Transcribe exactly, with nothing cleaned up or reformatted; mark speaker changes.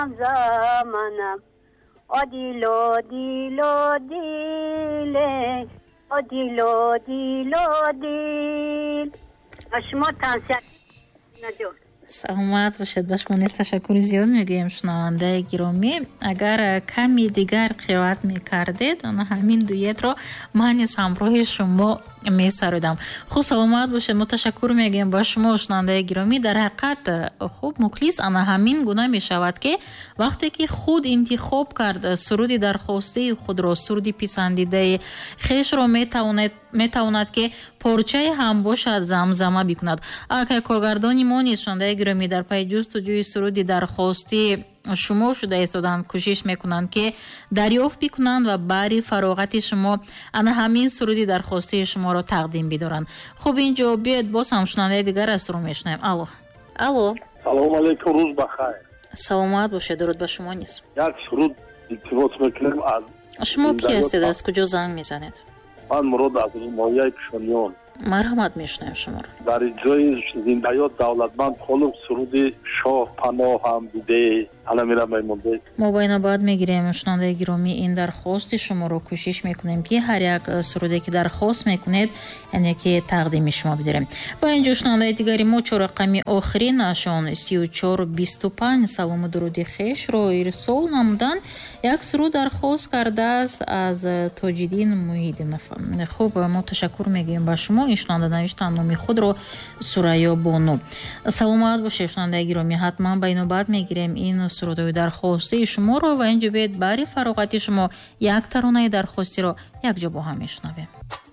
Speaker 1: زمانم آدیلو دیلو دیله آدیلو دیلو دیل اشما تنسیت نجور.
Speaker 2: سلامت باشد. باش ما نیز تشکر زیاد میگیم شنونده گرامی. اگر کمی دیگر قرائت میکردید انا همین دویت رو من نیز همراه شما میسرودم. خوب سلامت باشد. ما تشکر میگیم با شما شنونده گرامی. در حقیقت خوب مخلص انا همین گونه میشود که وقتی که خود انتخاب کرد سرودی درخواسته خود را، سرودی پسندیده خیش را میتواند میتواند که پارچه هم باشد زمزمه بکند. اگر کارگردانی ما نیز شنونده گرامی در پی جستجوی سرودی درخواسته شما شده ایستادند، کوشش میکنند که دریافت بکنند و برای فراغت شما انا همین سرودی درخواسته شما را تقدیم بدارند. خب اینجا بیاید باز هم شنونده دیگر است رو میشنویم. الو الو
Speaker 3: سلام علیکم، روز بخیر.
Speaker 2: سلامت باشه. درود به شما نیست.
Speaker 3: یک سرود التماس میکنم از
Speaker 2: شما کی هستید؟ از کجا زنگ میزنید؟
Speaker 3: من مراد از مایه کشانیان.
Speaker 2: مرحمت میشنویم شما رو.
Speaker 3: در جای زنده‌یاد دولتمند خالق سرود شاه پناه هم بوده حالا میرم میمونده.
Speaker 2: ما با اینا باید میگیریم شنونده گرامی این درخواست شما رو کوشش میکنیم که هر یک سرودی که درخواست میکنید یعنی که تقدیم شما بداریم. با اینجا شنونده دیگری ما چهار رقمی آخری نشان سی و چهار بیست و پنج سلام و درود خیش رو ارسال نمودن. یک سرود درخواست کرده است از تاج‌الدین محیدی. خوب ما تشکر میگیم با شما. این شنونده نوشتن نام خود رو سوریا بانو. سلامت باشید شنونده گرامی. حتما با اینا بعد میگیریم این سرودی درخواسته شما رو و اینجا باید برای فراغت شما یک ترانه درخواستی رو یک جا با هم میشنویم.